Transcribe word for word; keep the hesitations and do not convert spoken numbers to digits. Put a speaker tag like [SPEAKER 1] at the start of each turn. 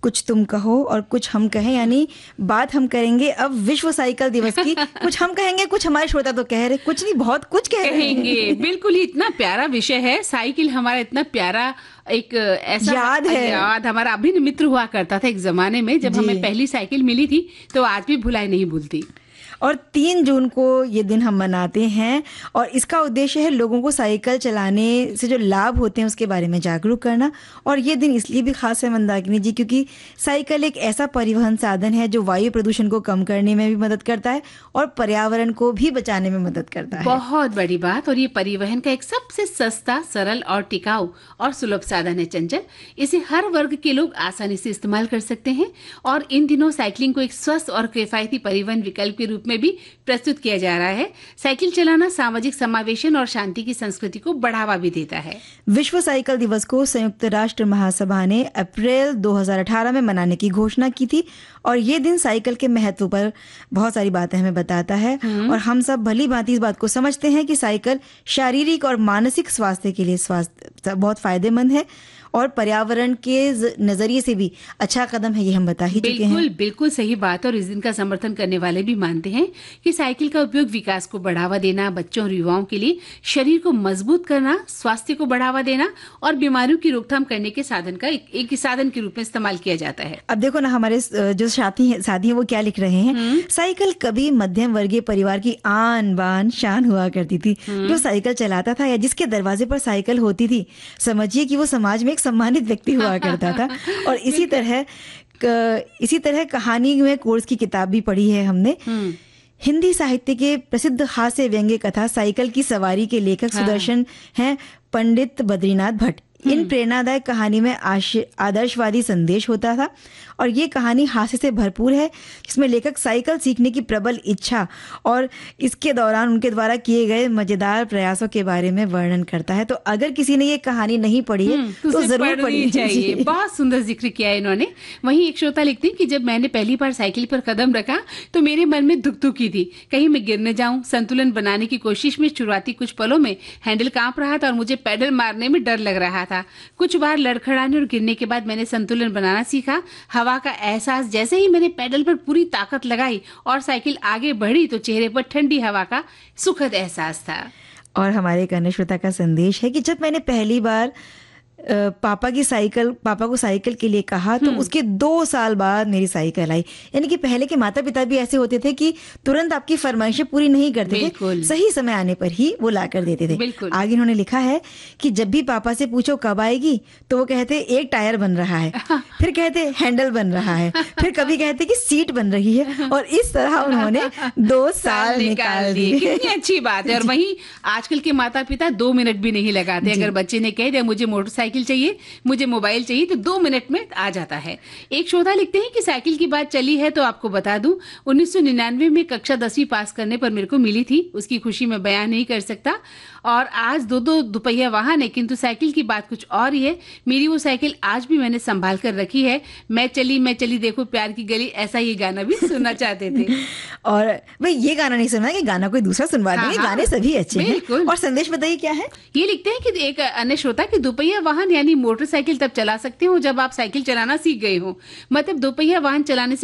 [SPEAKER 1] कुछ तुम कहो और कुछ हम कहें, यानी बात हम करेंगे अब विश्व साइकिल दिवस की। कुछ हम कहेंगे, कुछ हमारे श्रोता तो कह रहे, कुछ नहीं बहुत कुछ कह रहे
[SPEAKER 2] कहेंगे। बिल्कुल, इतना प्यारा विषय है साइकिल, हमारा इतना प्यारा एक ऐसा
[SPEAKER 1] याद है,
[SPEAKER 2] याद हमारा अभिन्न मित्र हुआ करता था एक जमाने में, जब हमें पहली साइकिल मिली थी, तो आज भी भुलाई नहीं भूलती।
[SPEAKER 1] और तीन जून को ये दिन हम मनाते हैं और इसका उद्देश्य है लोगों को साइकिल चलाने से जो लाभ होते हैं उसके बारे में जागरूक करना। और ये दिन इसलिए भी खास है मंदाकिनी जी क्योंकि साइकिल एक ऐसा परिवहन साधन है जो वायु प्रदूषण को कम करने में भी मदद करता है और पर्यावरण को भी बचाने में मदद करता है।
[SPEAKER 2] बहुत बड़ी बात। और ये परिवहन का एक सबसे सस्ता, सरल और टिकाऊ और सुलभ साधन है चंचल। इसे हर वर्ग के लोग आसानी से इस्तेमाल कर सकते हैं और इन दिनों साइकिलिंग को एक स्वस्थ और किफायती परिवहन विकल्प के रूप में भी प्रस्तुत किया जा रहा है। साइकिल चलाना सामाजिक समावेशन और शांति की संस्कृति को बढ़ावा भी देता है।
[SPEAKER 1] विश्व साइकिल दिवस को संयुक्त राष्ट्र महासभा ने अप्रैल दो हज़ार अठारह में मनाने की घोषणा की थी और ये दिन साइकिल के महत्व पर बहुत सारी बातें हमें बताता है और हम सब भली भांति इस बात को समझते हैं कि साइकिल शारीरिक और मानसिक स्वास्थ्य के लिए स्वास्थ्य बहुत फायदेमंद है और पर्यावरण के नजरिए से भी अच्छा कदम है, ये हम बता ही चुके हैं।
[SPEAKER 2] बिल्कुल बिल्कुल सही बात। और इस दिन का समर्थन करने वाले भी मानते हैं कि साइकिल का उपयोग विकास को बढ़ावा देना, बच्चों और युवाओं के लिए शरीर को मजबूत करना, स्वास्थ्य को बढ़ावा देना और बीमारियों की रोकथाम करने के साधन का एक, एक साधन के रूप में इस्तेमाल किया जाता है।
[SPEAKER 1] अब देखो ना हमारे जो साथी हैं साथी हैं वो क्या लिख रहे हैं। साइकिल कभी मध्यम वर्गीय परिवार की आन बान शान हुआ करती थी। जो साइकिल चलाता था या जिसके दरवाजे पर साइकिल होती थी, समझिए कि वो समाज में सम्मानित व्यक्ति हुआ करता था। और इसी तरह इसी तरह कहानी में कोर्स की किताब भी पढ़ी है हमने। हिंदी साहित्य के प्रसिद्ध हास्य व्यंग्य कथा साइकिल की सवारी के लेखक सुदर्शन हैं पंडित बद्रीनाथ भट्ट। इन प्रेरणादायक कहानी में आदर्शवादी संदेश होता था और ये कहानी हास्य से भरपूर है जिसमें लेखक साइकिल सीखने की प्रबल इच्छा और इसके दौरान उनके द्वारा किए गए मजेदार प्रयासों के बारे में वर्णन करता है। तो अगर किसी ने ये कहानी नहीं पढ़ी है तो जरूर पढ़नी चाहिए।
[SPEAKER 2] बहुत सुंदर जिक्र किया है इन्होंने। वहीं एक श्रोता लिखते हैं कि जब मैंने पहली बार साइकिल पर कदम रखा तो मेरे मन में धुक धुकी थी, कहीं मैं गिर न जाऊं। संतुलन बनाने की कोशिश में शुरुआती कुछ पलों में हैंडल कांप रहा था और मुझे पैडल मारने में डर लग रहा था। कुछ बार लड़खड़ाने और गिरने के बाद मैंने संतुलन बनाना सीखा। हवा का एहसास, जैसे ही मैंने पैडल पर पूरी ताकत लगाई और साइकिल आगे बढ़ी तो चेहरे पर ठंडी हवा का सुखद एहसास था।
[SPEAKER 1] और हमारे एक अन्य श्रोता का संदेश है कि जब मैंने पहली बार पापा की साइकिल पापा को साइकिल के लिए कहा तो उसके दो साल बाद मेरी साइकिल आई। यानी कि पहले के माता पिता भी ऐसे होते थे कि तुरंत आपकी फरमाइशें पूरी नहीं करते थे, सही समय आने पर ही वो ला कर देते थे। आगे उन्होंने लिखा है कि जब भी पापा से पूछो कब आएगी तो वो कहते एक टायर बन रहा है, फिर कहते हैंडल बन रहा है, फिर कभी कहते कि सीट बन रही है और इस तरह उन्होंने दो साल निकाल दिए।
[SPEAKER 2] कितनी अच्छी बात है। और वहीं आजकल के माता पिता दो मिनट भी नहीं लगाते। अगर बच्चे ने कह दिया मुझे मोटरसाइकिल चाहिए, मुझे मोबाइल चाहिए, तो दो मिनट में आ जाता है। एक श्रोता लिखते हैं कि साइकिल की बात चली है तो आपको बता दूं, उन्नीस सौ निन्यानवे में कक्षा दसवीं पास करने पर मेरे को मिली थी। उसकी खुशी मैं बयान नहीं कर सकता। और आज दो दो दुपहिया वाहन है, किंतु साइकिल की बात कुछ और ही है। मेरी वो साइकिल आज भी मैंने संभाल कर रखी है। मैं चली मैं चली देखो प्यार की गली, ऐसा ये गाना भी सुनना चाहते थे।
[SPEAKER 1] और भाई ये गाना नहीं सुना कि गाना कोई दूसरा सुनवा देंगे। हाँ, गाने सभी अच्छे हैं। और संदेश बताइए क्या है।
[SPEAKER 2] ये लिखते हैं कि एक अन्य श्रोता की दुपहिया वाहन यानी मोटरसाइकिल तब चला सकते हो जब आप साइकिल चलाना सीख गए हो। मतलब दोपहिया वाहन चलाने से